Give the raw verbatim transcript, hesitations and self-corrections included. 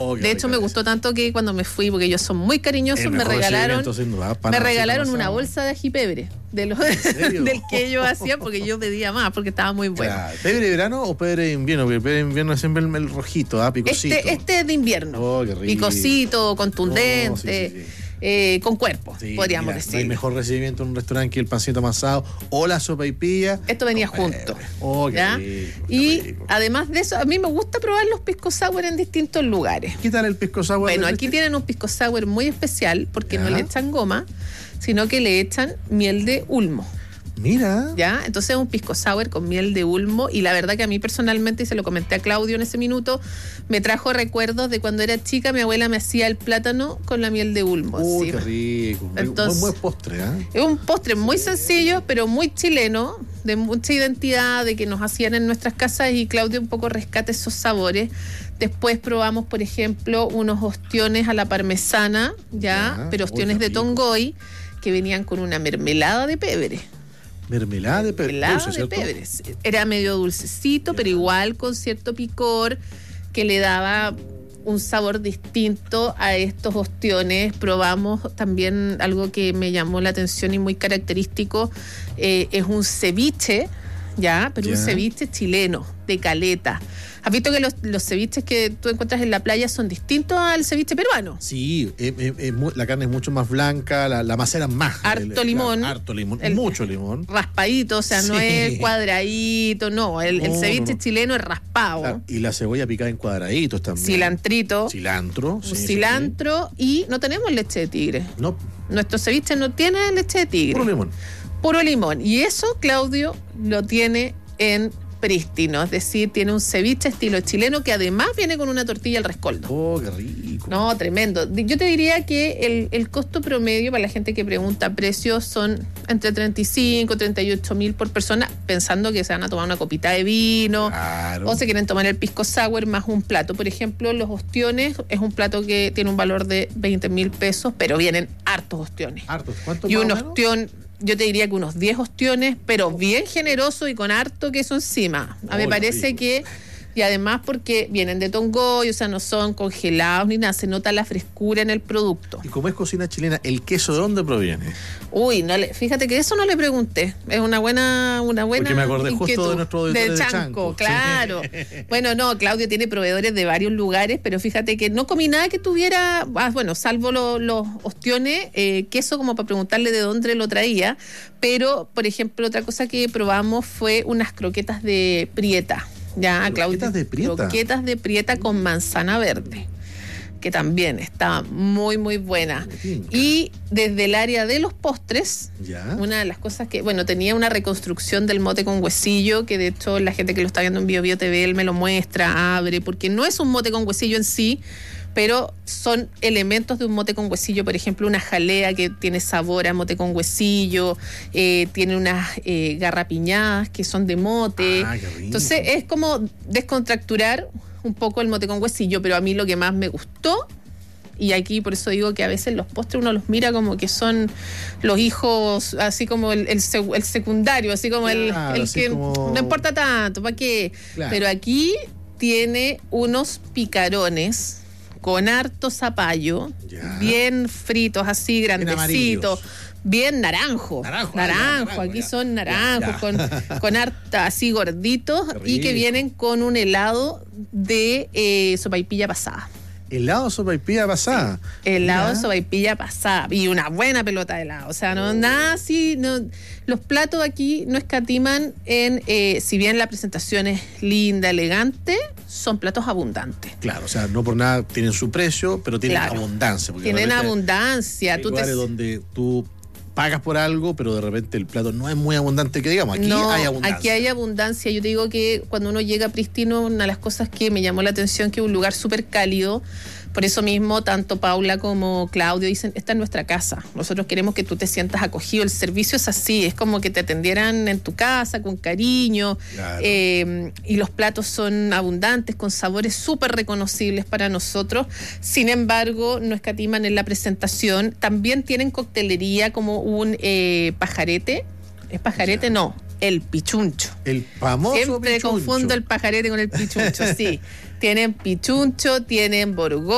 Oh, de hecho, me gustó tanto que cuando me fui, porque ellos son muy cariñosos, El me mejor regalaron recibimiento, sin duda, me para regalaron nosotros, una ¿no? bolsa de ají pebre, de los, serio? del que ellos hacían, porque yo pedía más, porque estaba muy bueno. Claro. ¿Pebre de verano o pebre de invierno? Porque el pebre de invierno es siempre el, el rojito, ¿ah? Picosito. Este, este es de invierno. Oh, qué rico. Picosito, contundente. Oh, sí, sí, sí. Eh, con cuerpo, Sí, podríamos mira, decir. no hay mejor recibimiento en un restaurante que el pancito amasado o la sopaipilla. Esto venía con junto. pebre. Oh, qué ¿ya? rico, qué Y rico. además de eso, a mí me gusta probar los pisco sour en distintos lugares. ¿Qué tal el pisco sour? Bueno, de aquí leche? tienen un pisco sour muy especial porque Ya. no le echan goma, sino que le echan miel de ulmo. Mira. ¿Ya? Entonces es un pisco sour con miel de ulmo y la verdad que a mí personalmente, y se lo comenté a Claudio en ese minuto, me trajo recuerdos de cuando era chica, mi abuela me hacía el plátano con la miel de ulmo. Uy, encima. qué rico. Muy- Entonces- muy buen postre, ¿ah? Es un postre muy sencillo, pero muy chileno, de mucha identidad, de que nos hacían en nuestras casas y Claudio un poco rescata esos sabores. Después probamos, por ejemplo, unos ostiones a la parmesana, ya, Ya, pero uy, ostiones qué de rico. tongoy, que venían con una mermelada de pebre. Mermelada de pebre. Mermelada Dulce, de ¿cierto? pebre. Era medio dulcecito, Ya. pero igual con cierto picor que le daba un sabor distinto a estos ostiones. Probamos también algo que me llamó la atención y muy característico, eh, es un ceviche, ya, pero Ya. un ceviche chileno, de caleta. ¿Has visto que los, los ceviches que tú encuentras en la playa son distintos al ceviche peruano? Sí, eh, eh, eh, mu- la carne es mucho más blanca, la, la macera es más. Harto el- limón. la- harto limón, El- mucho limón. Raspadito, o sea, no Sí. es cuadradito, no. El, el No, ceviche no, no. chileno es raspado. Claro, y la cebolla picada en cuadraditos también. Cilantrito, Cilantro. un sí, sí, cilantro y no tenemos leche de tigre. sí. No, Nuestro ceviche no tiene leche de tigre. puro limón. Puro limón. Y eso, Claudio, lo tiene en prístino. Es decir, tiene un ceviche estilo chileno que además viene con una tortilla al rescoldo. Oh, qué rico. No, tremendo. Yo te diría que el, el costo promedio para la gente que pregunta precios son entre treinta y cinco, treinta y ocho mil por persona, pensando que se van a tomar una copita de vino. Claro. O se quieren tomar el pisco sour más un plato. Por ejemplo, los ostiones es un plato que tiene un valor de veinte mil pesos, pero vienen hartos ostiones. Hartos. ¿Cuánto Y más un o menos? ostión, yo te diría que unos diez ostiones, pero bien generoso y con harto queso encima. A mí me Oh, qué parece rico. que, y además porque vienen de Tongoy, o sea, no son congelados ni nada, se nota la frescura en el producto. Y como es cocina chilena, ¿el queso de dónde proviene? Uy, no le, fíjate que eso no le pregunté. Es una buena, una buena Porque me acordé justo inquietud. de nuestro auditorio de de Chanco, Chanco, sí. claro. Bueno, no, Claudio tiene proveedores de varios lugares, pero fíjate que no comí nada que tuviera, ah, bueno, salvo lo- los ostiones, eh, queso como para preguntarle de dónde lo traía. Pero, por ejemplo, otra cosa que probamos fue unas croquetas de prieta. Ya, Claudio. ¿Croquetas de prieta? Croquetas de prieta con manzana verde, que también está muy, muy buena. Me tinca. Y desde el área de los postres, Ya. una de las cosas que, bueno, tenía una reconstrucción del mote con huesillo, que de hecho la gente que lo está viendo en Bio Bio T V, él me lo muestra, abre, porque no es un mote con huesillo en sí, pero son elementos de un mote con huesillo. Por ejemplo, una jalea que tiene sabor a mote con huesillo, eh, tiene unas eh, garrapiñadas que son de mote. Ah, qué rico. Entonces es como descontracturar un poco el mote con huesillo, pero a mí lo que más me gustó, y aquí por eso digo que a veces los postres uno los mira como que son los hijos, así como el, el, sec- el secundario, así como el, Claro, el así que como- no importa tanto, ¿para qué? Claro. Pero aquí tiene unos picarones con harto zapallo, Ya. bien fritos, así grandecitos. amarillos. Bien naranjo, Naranjo, ah, naranjo, ya, naranjo, aquí ya. son naranjos, Ya, con, con harta así gorditos Qué y que rico. vienen con un helado de eh, sopaipilla pasada. Helado sopaipilla pasada. Helado de Ya. sopaipilla pasada y una buena pelota de helado. O sea, no, nada así. No, los platos aquí no escatiman en, eh, si bien la presentación es linda, elegante, son platos abundantes. Claro, o sea, no por nada tienen su precio, pero tienen Claro. abundancia. porque de Tienen repente abundancia. Hay Tú te- lugares donde tú pagas por algo, pero de repente el plato no es muy abundante que digamos. Aquí no, hay abundancia. aquí hay abundancia. Yo te digo que cuando uno llega a Prístino, una de las cosas que me llamó la atención que es un lugar súper cálido. Por eso mismo, tanto Paula como Claudio dicen, esta es nuestra casa. Nosotros queremos que tú te sientas acogido. El servicio es así, es como que te atendieran en tu casa, con cariño. Claro. Eh, y los platos son abundantes, con sabores súper reconocibles para nosotros. Sin embargo, no escatiman en la presentación. También tienen coctelería como un eh, pajarete. ¿Es pajarete? Ya. No, el pichuncho. El famoso Siempre pichuncho. confundo el pajarete con el pichuncho, sí. Tienen pichuncho, tienen borgó.